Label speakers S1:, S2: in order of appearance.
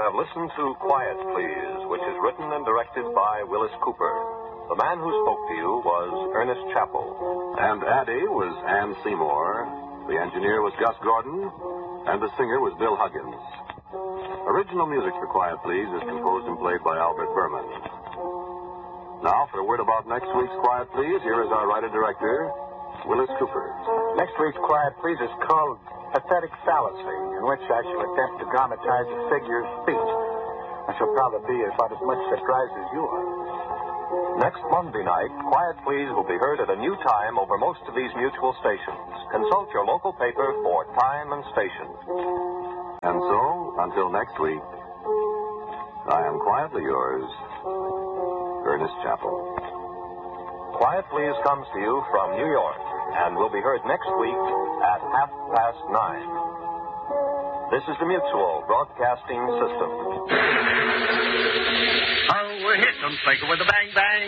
S1: have listened to Quiet Please, which is written and directed by Willis Cooper. The man who spoke to you was Ernest Chappell.
S2: And Addie was Ann Seymour. The engineer was Gus Gordon. And the singer was Bill Huggins. Original music for Quiet Please is composed and played by Albert Berman. Now, for a word about next week's Quiet Please, here is our writer-director, Willis Cooper.
S3: Next week's Quiet Please is called Pathetic Fallacy, in which I shall attempt to dramatize a figure of speech. I shall probably be about as much surprised as you are.
S1: Next Monday night, Quiet Please will be heard at a new time over most of these mutual stations. Consult your local paper for time and station.
S2: And so, until next week, I am quietly yours, Ernest Chappell.
S1: Quiet Please comes to you from New York and will be heard next week at 9:30. This is the Mutual Broadcasting System.
S4: Oh, we're hit on Faker with a bang bang.